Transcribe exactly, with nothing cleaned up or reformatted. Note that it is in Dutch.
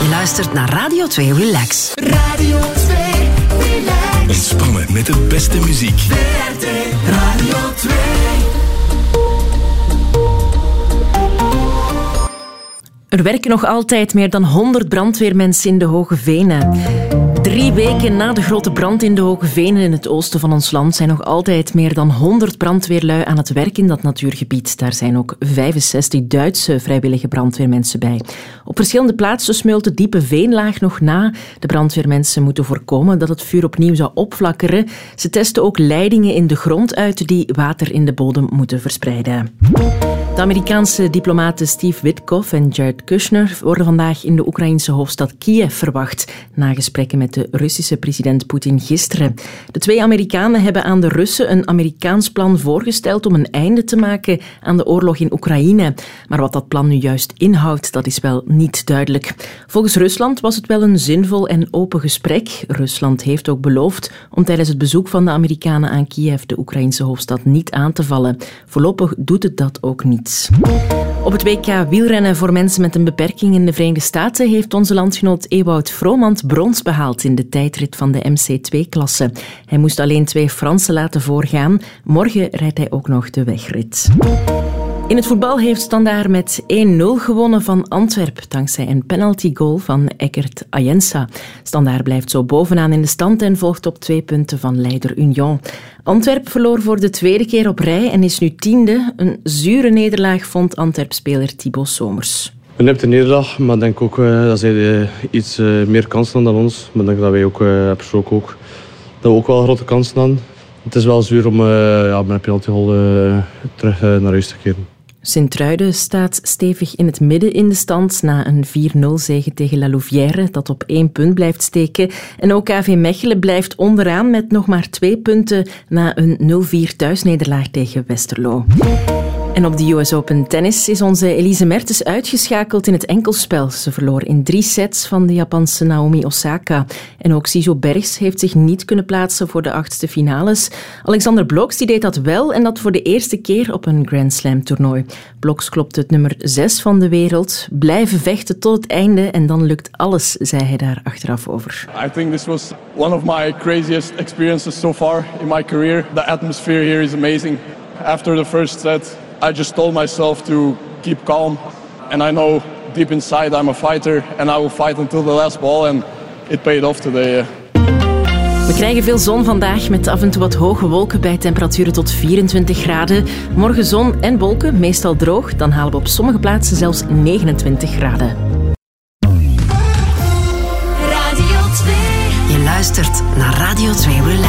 Je luistert naar Radio twee Relax. Radio twee Relax. Ontspannen met de beste muziek. V R T Radio twee. Er werken nog altijd meer dan honderd brandweermensen in de Hoge Venen. Drie weken na de grote brand in de Hoge Venen in het oosten van ons land zijn nog altijd meer dan honderd brandweerlui aan het werk in dat natuurgebied. Daar zijn ook vijfenzestig Duitse vrijwillige brandweermensen bij. Op verschillende plaatsen smeult de diepe veenlaag nog na. De brandweermensen moeten voorkomen dat het vuur opnieuw zou opflakkeren. Ze testen ook leidingen in de grond uit die water in de bodem moeten verspreiden. De Amerikaanse diplomaten Steve Witkoff en Jared Kushner worden vandaag in de Oekraïnse hoofdstad Kiev verwacht, na gesprekken met de Russische president Poetin gisteren. De twee Amerikanen hebben aan de Russen een Amerikaans plan voorgesteld om een einde te maken aan de oorlog in Oekraïne. Maar wat dat plan nu juist inhoudt, dat is wel niet duidelijk. Volgens Rusland was het wel een zinvol en open gesprek. Rusland heeft ook beloofd om tijdens het bezoek van de Amerikanen aan Kiev de Oekraïnse hoofdstad niet aan te vallen. Voorlopig doet het dat ook niet. Op het W K wielrennen voor mensen met een beperking in de Verenigde Staten heeft onze landgenoot Ewout Vromand brons behaald in de tijdrit van de M C twee klasse. Hij moest alleen twee Fransen laten voorgaan. Morgen rijdt hij ook nog de wegrit. In het voetbal heeft Standaard met één nul gewonnen van Antwerp, dankzij een penaltygoal van Eckert Ayensa. Standaard blijft zo bovenaan in de stand en volgt op twee punten van leider Union. Antwerp verloor voor de tweede keer op rij en is nu tiende. Een zure nederlaag vond Antwerp-speler Thibaut Somers. Een nipte nederlaag, maar ik denk ook uh, dat zij uh, iets uh, meer kansen hadden dan ons. Maar ik denk dat wij ook, uh, persoonlijk ook, dat we ook wel grote kansen hadden. Het is wel zuur om uh, ja, met een penaltygoal uh, terug uh, naar huis te keren. Sint-Truiden staat stevig in het midden in de stand na een vier nul zege tegen La Louvière, dat op één punt blijft steken. En ook K V Mechelen blijft onderaan met nog maar twee punten na een nul vier thuisnederlaag tegen Westerlo. En op de U S Open Tennis is onze Elise Mertens uitgeschakeld in het enkelspel. Ze verloor in drie sets van de Japanse Naomi Osaka. En ook Sijo Bergs heeft zich niet kunnen plaatsen voor de achtste finales. Alexander Bloks die deed dat wel en dat voor de eerste keer op een Grand Slam toernooi. Bloks klopte het nummer zes van de wereld. Blijven vechten tot het einde en dan lukt alles, zei hij daar achteraf over. I think this was one of my craziest experiences so far in my career. The atmosphere here is amazing. After the first set, I just told myself to keep calm, and I know deep inside I'm a fighter and I will fight until the last ball, and it paid off today. We krijgen veel zon vandaag met af en toe wat hoge wolken bij temperaturen tot vierentwintig graden. Morgen zon en wolken, meestal droog, dan halen we op sommige plaatsen zelfs negenentwintig graden. Radio twee. Je luistert naar Radio twee Relax.